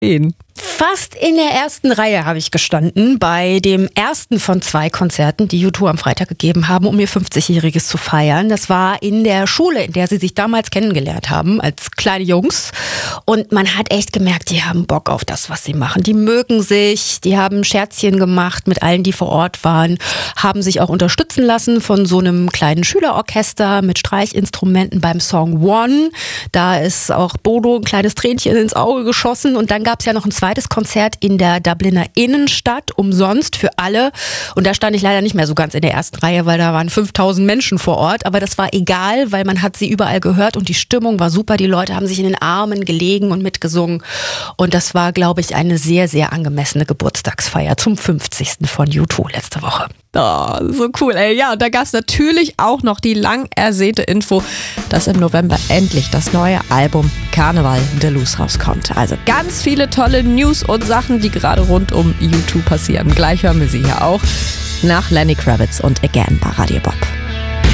Fast in der ersten Reihe habe ich gestanden bei dem ersten von 2 Konzerten, die U2 am Freitag gegeben haben, um ihr 50-Jähriges zu feiern. Das war in der Schule, in der sie sich damals kennengelernt haben, als kleine Jungs. Und man hat echt gemerkt, die haben Bock auf das, was sie machen. Die mögen sich, die haben Scherzchen gemacht mit allen, die vor Ort waren, haben sich auch unterstützen lassen von so einem kleinen Schülerorchester mit Streichinstrumenten beim Song One. Da ist auch Bodo ein kleines Tränchen ins Auge geschossen. Und dann gab es ja noch ein zweites Konzert in der Dubliner Innenstadt, umsonst für alle. Und da stand ich leider nicht mehr so ganz in der ersten Reihe, weil da waren 5000 Menschen vor Ort. Aber das war egal, weil man hat sie überall gehört und die Stimmung war super. Die Leute haben sich in den Armen gelegen und mitgesungen. Und das war, glaube ich, eine sehr, sehr angemessene Geburtstagsfeier zum 50. von U2 letzte Woche. Oh, so cool, ey. Ja, und da gab es natürlich auch noch die lang ersehnte Info, dass im November endlich das neue Album Carnival de Luz rauskommt. Also ganz viele tolle News und Sachen, die gerade rund um U2 passieren. Gleich hören wir sie hier auch nach Lenny Kravitz und Again bei Radio Bob.